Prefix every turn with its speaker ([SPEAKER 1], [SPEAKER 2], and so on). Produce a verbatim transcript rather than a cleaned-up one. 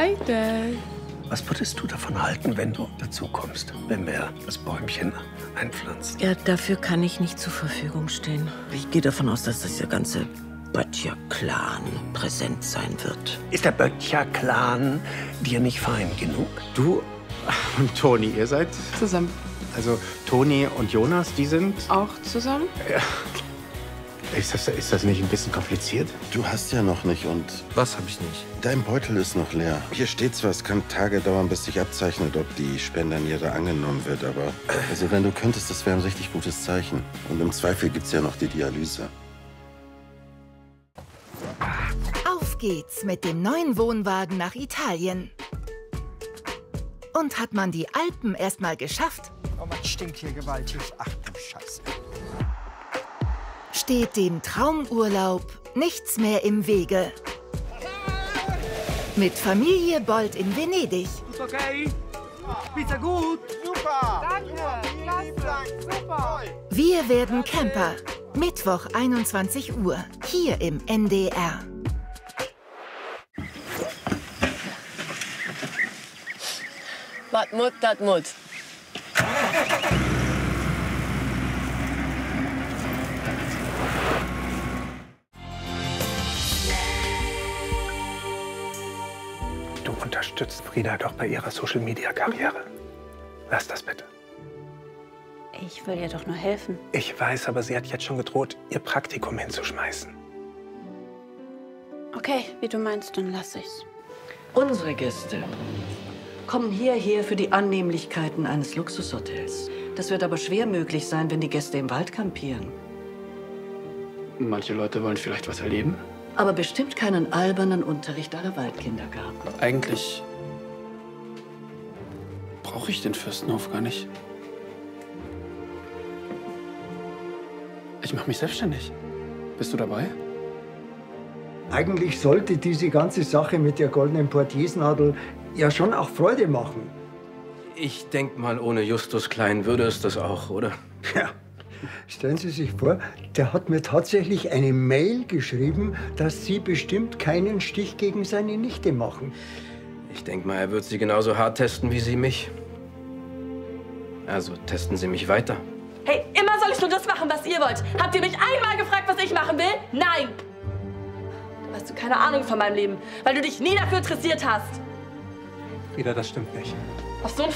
[SPEAKER 1] Hi, Dad.
[SPEAKER 2] Was würdest du davon halten, wenn du dazu kommst, wenn wir das Bäumchen einpflanzen?
[SPEAKER 3] Ja, dafür kann ich nicht zur Verfügung stehen. Ich gehe davon aus, dass das der ganze Böttcher-Clan präsent sein wird.
[SPEAKER 2] Ist der Böttcher-Clan dir nicht fein genug?
[SPEAKER 4] Du und Toni, ihr seid
[SPEAKER 1] Zusammen.
[SPEAKER 4] also Toni und Jonas, die sind.
[SPEAKER 1] Auch zusammen?
[SPEAKER 4] Ja. Ist das, ist das nicht ein bisschen kompliziert?
[SPEAKER 5] Du hast ja noch nicht und
[SPEAKER 6] Was habe ich nicht?
[SPEAKER 5] dein Beutel ist noch leer. Hier steht zwar, es kann Tage dauern, bis sich abzeichnet, ob die Spenderniere angenommen wird, aber also wenn du könntest, das wäre ein richtig gutes Zeichen. Und im Zweifel gibt's ja noch die Dialyse.
[SPEAKER 7] Auf geht's mit dem neuen Wohnwagen nach Italien. Und hat man die Alpen erst mal geschafft,
[SPEAKER 8] Oh, man stinkt hier gewaltig. Ach du Scheiße.
[SPEAKER 7] steht dem Traumurlaub nichts mehr im Wege. Mit Familie Bold in Venedig.
[SPEAKER 8] Ist okay? Pizza gut? Super! Danke! Vielen Dank! Super!
[SPEAKER 7] Wir werden Camper. Mittwoch einundzwanzig Uhr. Hier im N D R.
[SPEAKER 3] Wat mut, dat mut.
[SPEAKER 2] Du unterstützt Frieda doch bei ihrer Social-Media-Karriere. Lass das bitte.
[SPEAKER 9] Ich will ihr doch nur helfen.
[SPEAKER 2] Ich weiß, aber sie hat jetzt schon gedroht, ihr Praktikum hinzuschmeißen.
[SPEAKER 9] Okay, wie du meinst, dann lass ich's.
[SPEAKER 10] Unsere Gäste kommen hierher für die Annehmlichkeiten eines Luxushotels. Das wird aber schwer möglich sein, wenn die Gäste im Wald kampieren.
[SPEAKER 4] Manche Leute wollen vielleicht was erleben.
[SPEAKER 10] Aber bestimmt keinen albernen Unterricht aller Waldkindergarten.
[SPEAKER 6] Eigentlich brauche ich den Fürstenhof gar nicht. Ich mache mich selbstständig. Bist du dabei?
[SPEAKER 8] Eigentlich sollte diese ganze Sache mit der goldenen Portiersnadel ja schon auch Freude machen.
[SPEAKER 6] Ich denk mal, ohne Justus Klein würde es das auch, oder?
[SPEAKER 8] Ja. Stellen Sie sich vor, der hat mir tatsächlich eine Mail geschrieben, dass Sie bestimmt keinen Stich gegen seine Nichte machen.
[SPEAKER 6] Ich denk mal, er wird sie genauso hart testen wie sie mich. Also testen Sie mich weiter.
[SPEAKER 11] Hey, immer soll ich nur das machen, was ihr wollt. Habt ihr mich einmal gefragt, was ich machen will? Nein! Da hast du keine Ahnung von meinem Leben, weil du dich nie dafür interessiert hast.
[SPEAKER 2] Frieda, das stimmt nicht.
[SPEAKER 11] Auf so ein